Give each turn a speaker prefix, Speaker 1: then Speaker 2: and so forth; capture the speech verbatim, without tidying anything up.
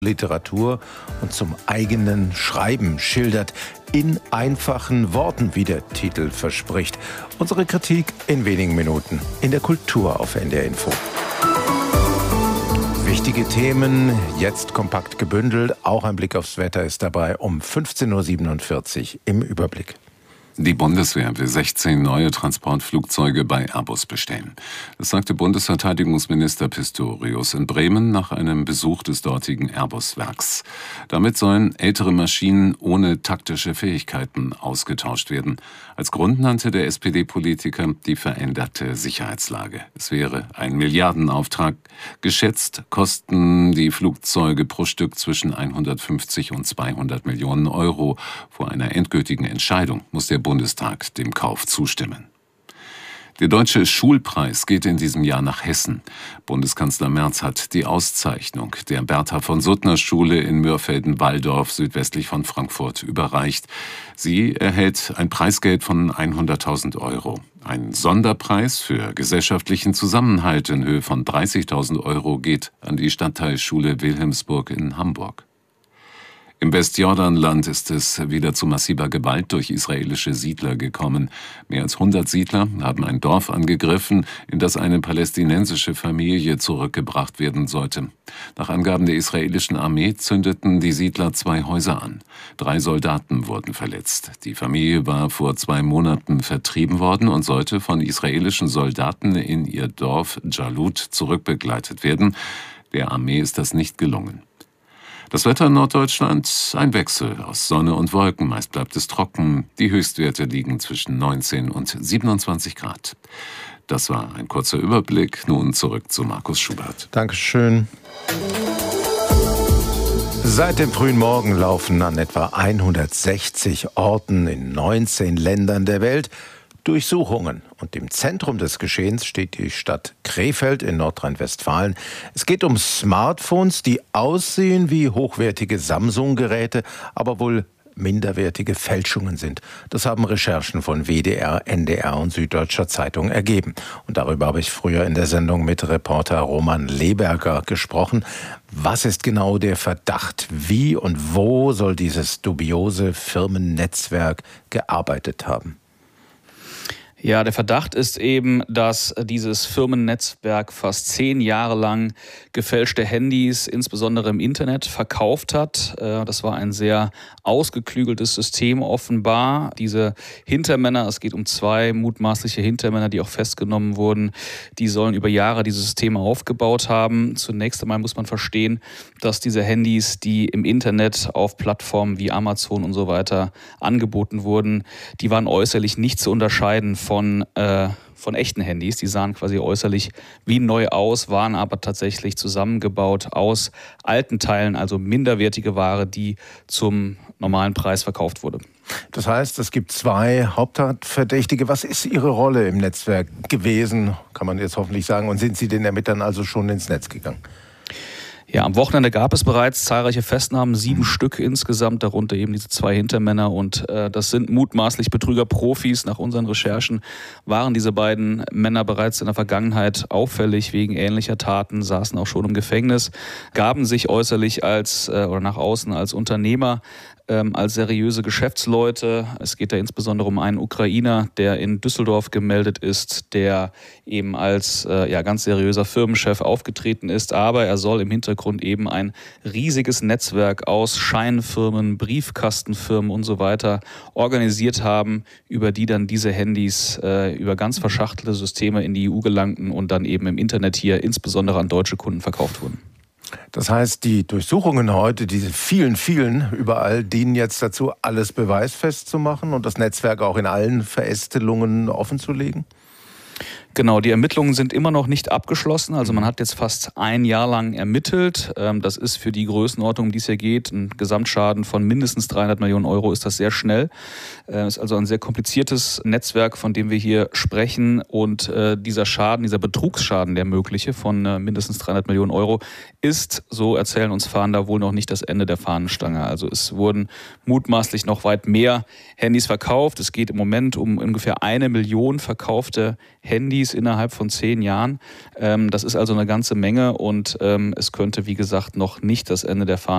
Speaker 1: Literatur und zum eigenen Schreiben schildert, in einfachen Worten, wie der Titel verspricht. Unsere Kritik in wenigen Minuten in der Kultur auf N D R Info. Wichtige Themen, jetzt kompakt gebündelt. Auch ein Blick aufs Wetter ist dabei um fünfzehn Uhr siebenundvierzig im Überblick.
Speaker 2: Die Bundeswehr will sechzehn neue Transportflugzeuge bei Airbus bestellen. Das sagte Bundesverteidigungsminister Pistorius in Bremen nach einem Besuch des dortigen Airbus-Werks. Damit sollen ältere Maschinen ohne taktische Fähigkeiten ausgetauscht werden. Als Grund nannte der S P D-Politiker die veränderte Sicherheitslage. Es wäre ein Milliardenauftrag. Geschätzt kosten die Flugzeuge pro Stück zwischen hundertfünfzig und zweihundert Millionen Euro. Vor einer endgültigen Entscheidung muss der Bundestag dem Kauf zustimmen. Der Deutsche Schulpreis geht in diesem Jahr nach Hessen. Bundeskanzler Merz hat die Auszeichnung der Bertha-von-Suttner-Schule in Mörfelden-Walldorf südwestlich von Frankfurt überreicht. Sie erhält ein Preisgeld von hunderttausend Euro. Ein Sonderpreis für gesellschaftlichen Zusammenhalt in Höhe von dreißigtausend Euro geht an die Stadtteilschule Wilhelmsburg in Hamburg. Im Westjordanland ist es wieder zu massiver Gewalt durch israelische Siedler gekommen. Mehr als hundert Siedler haben ein Dorf angegriffen, in das eine palästinensische Familie zurückgebracht werden sollte. Nach Angaben der israelischen Armee zündeten die Siedler zwei Häuser an. Drei Soldaten wurden verletzt. Die Familie war vor zwei Monaten vertrieben worden und sollte von israelischen Soldaten in ihr Dorf Jalut zurückbegleitet werden. Der Armee ist das nicht gelungen. Das Wetter in Norddeutschland, ein Wechsel aus Sonne und Wolken. Meist bleibt es trocken. Die Höchstwerte liegen zwischen neunzehn und siebenundzwanzig Grad. Das war ein kurzer Überblick. Nun zurück zu Markus Schubert.
Speaker 1: Dankeschön. Seit dem frühen Morgen laufen an etwa hundertsechzig Orten in neunzehn Ländern der Welt Durchsuchungen. Und im Zentrum des Geschehens steht die Stadt Krefeld in Nordrhein-Westfalen. Es geht um Smartphones, die aussehen wie hochwertige Samsung-Geräte, aber wohl minderwertige Fälschungen sind. Das haben Recherchen von W D R, N D R und Süddeutscher Zeitung ergeben. Und darüber habe ich früher in der Sendung mit Reporter Roman Leberger gesprochen. Was ist genau der Verdacht? Wie und wo soll dieses dubiose Firmennetzwerk gearbeitet haben?
Speaker 3: Ja, der Verdacht ist eben, dass dieses Firmennetzwerk fast zehn Jahre lang gefälschte Handys, insbesondere im Internet, verkauft hat. Das war ein sehr ausgeklügeltes System offenbar. Diese Hintermänner, es geht um zwei mutmaßliche Hintermänner, die auch festgenommen wurden, die sollen über Jahre diese Systeme aufgebaut haben. Zunächst einmal muss man verstehen, dass diese Handys, die im Internet auf Plattformen wie Amazon und so weiter angeboten wurden, die waren äußerlich nicht zu unterscheiden von Von, äh, von echten Handys. Die sahen quasi äußerlich wie neu aus, waren aber tatsächlich zusammengebaut aus alten Teilen, also minderwertige Ware, die zum normalen Preis verkauft wurde.
Speaker 1: Das heißt, es gibt zwei Hauptverdächtige. Was ist Ihre Rolle im Netzwerk gewesen, kann man jetzt hoffentlich sagen, und sind Sie den Ermittlern also schon ins Netz gegangen?
Speaker 3: Ja, am Wochenende gab es bereits zahlreiche Festnahmen, sieben Stück insgesamt, darunter eben diese zwei Hintermänner. Und äh, das sind mutmaßlich Betrüger-Profis. Nach unseren Recherchen waren diese beiden Männer bereits in der Vergangenheit auffällig wegen ähnlicher Taten, saßen auch schon im Gefängnis, gaben sich äußerlich als äh, oder nach außen als Unternehmer, ähm, als seriöse Geschäftsleute. Es geht da insbesondere um einen Ukrainer, der in Düsseldorf gemeldet ist, der eben als äh, ja, ganz seriöser Firmenchef aufgetreten ist. Aber er soll im Hintergrund eben ein riesiges Netzwerk aus Scheinfirmen, Briefkastenfirmen und so weiter organisiert haben, über die dann diese Handys äh, über ganz verschachtelte Systeme in die E U gelangten und dann eben im Internet hier insbesondere an deutsche Kunden verkauft wurden.
Speaker 1: Das heißt, die Durchsuchungen heute, diese vielen, vielen überall, dienen jetzt dazu, alles beweisfest zu machen und das Netzwerk auch in allen Verästelungen offenzulegen?
Speaker 3: Genau, die Ermittlungen sind immer noch nicht abgeschlossen. Also man hat jetzt fast ein Jahr lang ermittelt. Das ist für die Größenordnung, um die es hier geht, ein Gesamtschaden von mindestens dreihundert Millionen Euro, ist das sehr schnell. Es ist also ein sehr kompliziertes Netzwerk, von dem wir hier sprechen. Und dieser Schaden, dieser Betrugsschaden, der mögliche von mindestens dreihundert Millionen Euro, ist, so erzählen uns Fahnder, wohl noch nicht das Ende der Fahnenstange. Also es wurden mutmaßlich noch weit mehr Handys verkauft. Es geht im Moment um ungefähr eine Million verkaufte Handys innerhalb von zehn Jahren. Das ist also eine ganze Menge und es könnte, wie gesagt, noch nicht das Ende der Fahnenstange